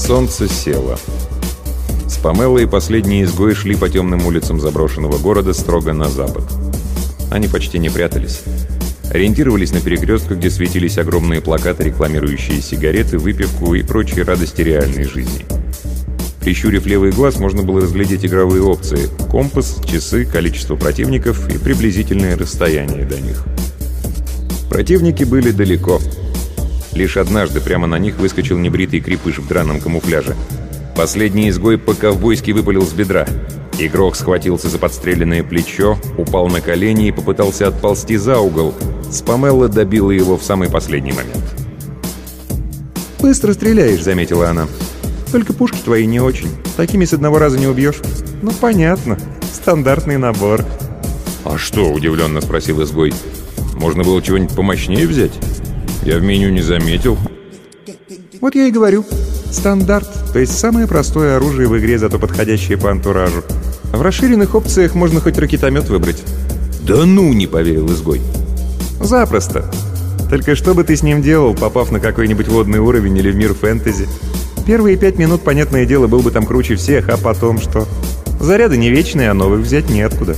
Солнце село. Спамелла и последний изгой шли по темным улицам заброшенного города строго на запад. Они почти не прятались. Ориентировались на перекрестках, где светились огромные плакаты, рекламирующие сигареты, выпивку и прочие радости реальной жизни. Прищурив левый глаз, можно было разглядеть игровые опции: компас, часы, количество противников и приблизительное расстояние до них. Противники были далеко. Лишь однажды прямо на них выскочил небритый крепыш в драном камуфляже. Последний изгой по-ковбойски выпалил с бедра. Игрок схватился за подстреленное плечо, упал на колени и попытался отползти за угол. Спамелла добила его в самый последний момент. «Быстро стреляешь», — заметила она. «Только пушки твои не очень. Такими с одного раза не убьешь». «Ну, понятно. Стандартный набор». «А что?» — удивленно спросил изгой. «Можно было чего-нибудь помощнее взять? Я в меню не заметил». «Вот я и говорю. Стандарт, то есть самое простое оружие в игре, зато подходящее по антуражу. В расширенных опциях можно хоть ракетомет выбрать». «Да ну!» — не поверил изгой. «Запросто. Только что бы ты с ним делал, попав на какой-нибудь водный уровень или в мир фэнтези? Первые 5 минут, понятное дело, был бы там круче всех, а потом что? Заряды не вечные, а новых взять неоткуда».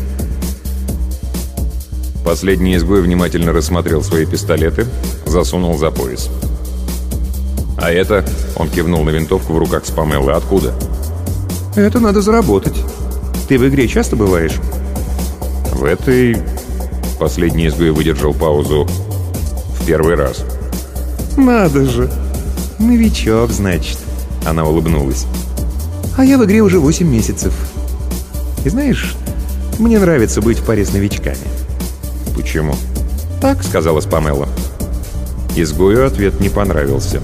Последний изгой внимательно рассмотрел свои пистолеты, засунул за пояс. «А это?» — он кивнул на винтовку в руках Спамеллы. «Откуда?» «Это надо заработать. Ты в игре часто бываешь?» «В этой...» — последний изгой выдержал паузу. «В первый раз». «Надо же! Новичок, значит». Она улыбнулась. «А я в игре уже 8 месяцев. И знаешь, мне нравится быть в паре с новичками». «Почему?» «Так», — сказала Спамелла. Изгою ответ не понравился.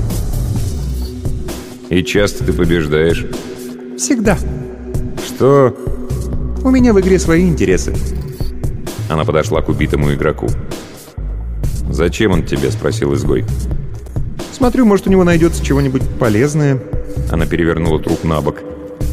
«И часто ты побеждаешь?» «Всегда». «Что?» «У меня в игре свои интересы». Она подошла к убитому игроку. «Зачем он тебе?» — спросил изгой. «Смотрю, может, у него найдется чего-нибудь полезное». Она перевернула труп на бок.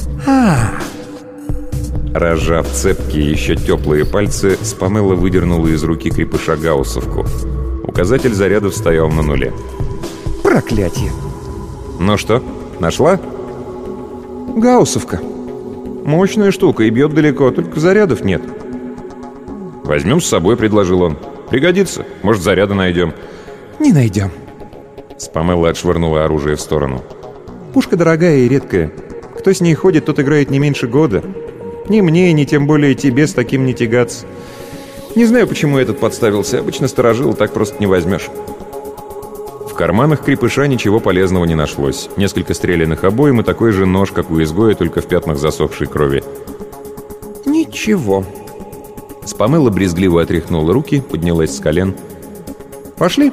Разжав цепкие, еще теплые пальцы, Спамелла выдернула из руки крепыша гауссовку. Указатель зарядов стоял на нуле. «Проклятие!» «Ну что, нашла?» «Гауссовка. Мощная штука и бьет далеко, только зарядов нет». «Возьмем с собой», — предложил он. «Пригодится. Может, заряда найдем». «Не найдем». Спамелла отшвырнула оружие в сторону. «Пушка дорогая и редкая. Кто с ней ходит, тот играет не меньше года. Ни мне, ни тем более тебе с таким не тягаться. Не знаю, почему этот подставился. Обычно сторожил, так просто не возьмешь». В карманах крепыша ничего полезного не нашлось. Несколько стрелянных обоим и такой же нож, как у изгоя, только в пятнах засохшей крови. «Ничего». Спамелла брезгливо отряхнула руки, поднялась с колен. «Пошли».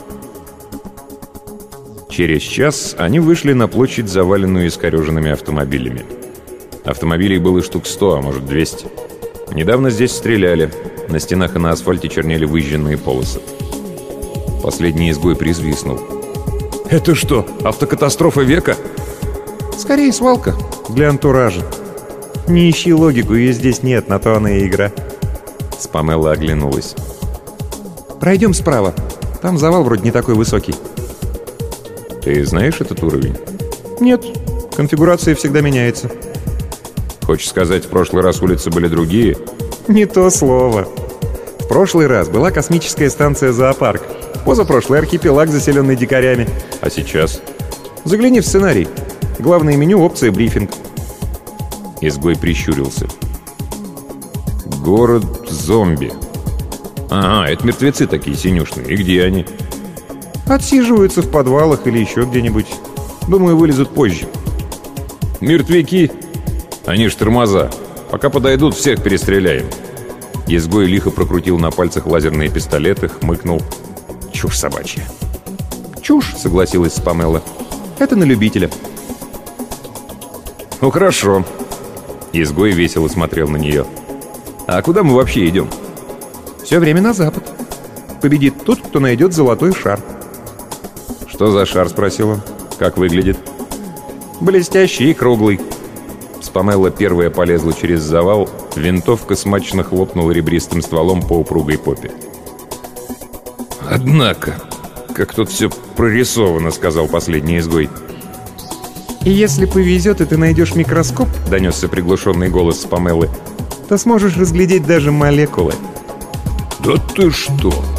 Через час они вышли на площадь, заваленную искореженными автомобилями. Автомобилей было штук 100, а может 200. Недавно здесь стреляли. На стенах и на асфальте чернели выжженные полосы. Последний изгой призвиснул. «Это что, автокатастрофа века?» «Скорее свалка для антуража. Не ищи логику, ее здесь нет, на то она и игра». Спамелла оглянулась. «Пройдем справа. Там завал вроде не такой высокий». «Ты знаешь этот уровень?» «Нет. Конфигурация всегда меняется». «Хочешь сказать, в прошлый раз улицы были другие?» «Не то слово. В прошлый раз была космическая станция «Зоопарк». Позапрошлый архипелаг, заселенный дикарями. А сейчас?» «Загляни в сценарий. Главное меню, опция «Брифинг». Изгой прищурился. «Город зомби. Ага, это мертвецы такие синюшные. И где они?» «Отсиживаются в подвалах или еще где-нибудь. Думаю, вылезут позже». «Мертвяки? Они ж тормоза. Пока подойдут, всех перестреляем». Изгой лихо прокрутил на пальцах лазерные пистолеты, хмыкнул. «Чушь собачья». «Чушь», — согласилась Спамелла. «Это на любителя». «Ну хорошо». Изгой весело смотрел на нее. «А куда мы вообще идем?» «Все время на запад. Победит тот, кто найдет золотой шар». «Что за шар?» — спросил он. «Как выглядит?» «Блестящий и круглый». Спамелла первая полезла через завал, винтовка смачно хлопнула ребристым стволом по упругой попе. «Однако, как тут все прорисовано», — сказал последний изгой. И если повезет, и ты найдешь микроскоп, — донесся приглушенный голос Памелы, — то сможешь разглядеть даже молекулы. «Да ты что?»